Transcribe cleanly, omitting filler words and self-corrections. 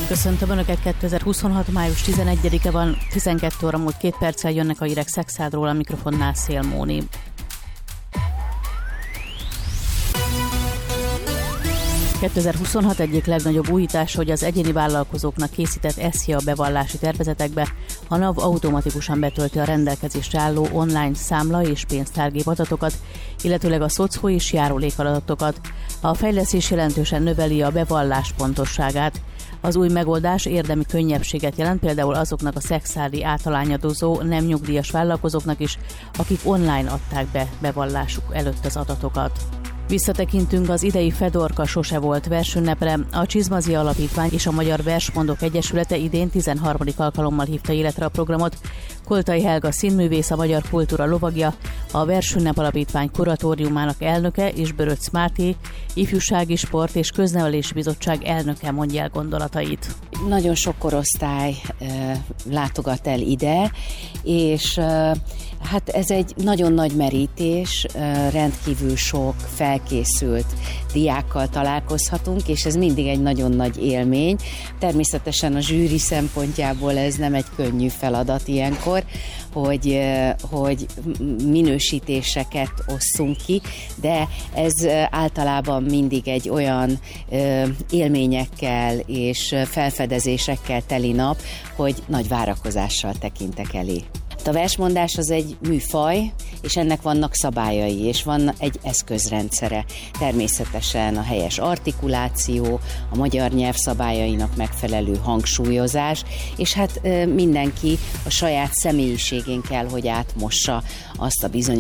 Köszöntöm Önöket, 2026. május 11-e van, 12 óra múlt 2 perccel jönnek a hírek Szekszádról, a mikrofonnál Szél Móni. ...2026 egyik legnagyobb újítása, hogy az egyéni vállalkozóknak készített SZIA bevallási tervezetekbe a NAV automatikusan betölti a rendelkezésre álló online számla és pénztárgép adatokat, illetőleg a szocó és járulékadatokat. A fejlesztés jelentősen növeli a bevallás pontosságát. Az új megoldás érdemi könnyebbséget jelent például azoknak a szekszádi általányadozó nem nyugdíjas vállalkozóknak is, akik online adták be bevallásuk előtt az adatokat. Visszatekintünk az idei Fedorka sose volt versünnepre. A Csizmazia Alapítvány és a Magyar Versmondók Egyesülete idén 13. alkalommal hívta életre a programot. Koltai Helga színművész, a Magyar Kultúra lovagja, a Versünnep Alapítvány kuratóriumának elnöke és Böröcz Máté, Ifjúsági Sport és Köznevelési Bizottság elnöke mondja el gondolatait. Nagyon sok korosztály látogat el ide, és hát ez egy nagyon nagy merítés, rendkívül sok felkészült diákkal találkozhatunk, és ez mindig egy nagyon nagy élmény. Természetesen a zsűri szempontjából ez nem egy könnyű feladat ilyenkor, hogy minősítéseket osszunk ki, de ez általában mindig egy olyan élményekkel és felfedezésekkel teli nap, hogy nagy várakozással tekintek elé. A versmondás az egy műfaj, és ennek vannak szabályai, és van egy eszközrendszere. Természetesen a helyes artikuláció, a magyar nyelv szabályainak megfelelő hangsúlyozás, és hát mindenki a saját személyiségén kell, hogy átmossa azt a bizonyos